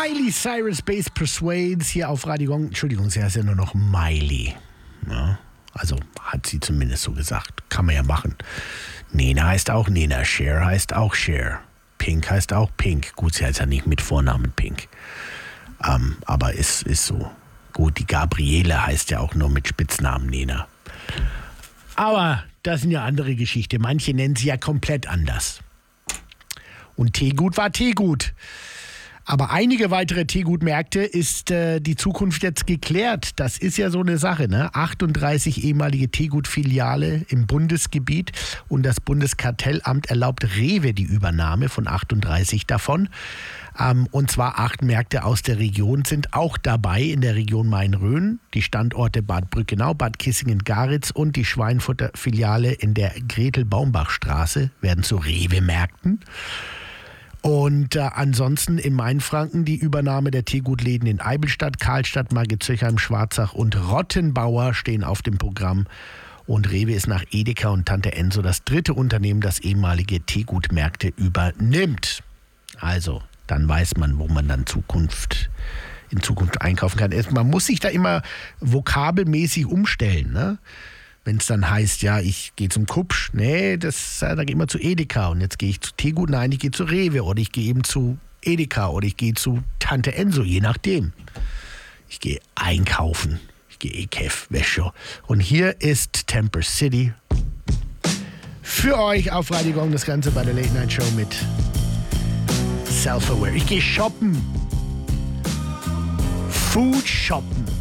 Miley Cyrus Bass Persuades hier auf Radio Gong. Entschuldigung, sie heißt ja nur noch Miley. Ja, also hat sie zumindest so gesagt. Kann man ja machen. Nena heißt auch Nena. Cher heißt auch Cher. Pink heißt auch Pink. Gut, sie heißt ja nicht mit Vornamen Pink. Aber ist so. Gut, die Gabriele heißt ja auch nur mit Spitznamen Nena. Aber das sind ja andere Geschichten. Manche nennen sie ja komplett anders. Und Teegut war Teegut. Aber einige weitere Teegutmärkte ist die Zukunft jetzt geklärt. Das ist ja so eine Sache, ne? 38 ehemalige Teegut-Filiale im Bundesgebiet und das Bundeskartellamt erlaubt Rewe die Übernahme von 38 davon. Und zwar 8 Märkte aus der Region sind auch dabei in der Region Main-Rhön. Die Standorte Bad Brückenau, Bad Kissingen-Garitz und die Schweinfurter Filiale in der Gretel-Baumbach-Straße werden zu Rewe-Märkten. Und ansonsten in Mainfranken die Übernahme der Teegutläden in Eibelstadt, Karlstadt, Margit-Zöchheim, Schwarzach und Rottenbauer stehen auf dem Programm. Und Rewe ist nach Edeka und Tante Enso das 3. Unternehmen, das ehemalige Teegutmärkte übernimmt. Also, dann weiß man, wo man dann in Zukunft einkaufen kann. Man muss sich da immer vokabelmäßig umstellen, ne? Wenn es dann heißt, ja, ich gehe zum Kupsch, nee, da gehe ich immer zu Edeka und jetzt gehe ich zu Teegut, nein, ich gehe zu Rewe oder ich gehe eben zu Edeka oder ich gehe zu Tante Enso, je nachdem. Ich gehe einkaufen, ich gehe Wäsche. Und hier ist Temper City für euch auf Radio Gong, das Ganze bei der Late Night Show mit Self-Aware. Ich gehe shoppen, Food shoppen.